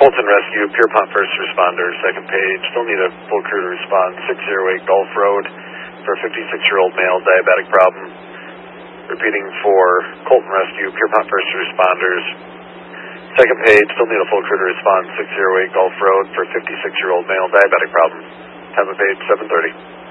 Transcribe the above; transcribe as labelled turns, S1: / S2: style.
S1: Colton Rescue, Pierpont First Responders, second page. Still need a full crew to respond. 608 Gulf Road for a 56-year-old male, diabetic problem. Repeating for Colton Rescue, Pierpont First Responders. Second page, still need a full crew to respond. 608 Gulf Road for a 56-year-old male, diabetic problem. Time of page 7:30.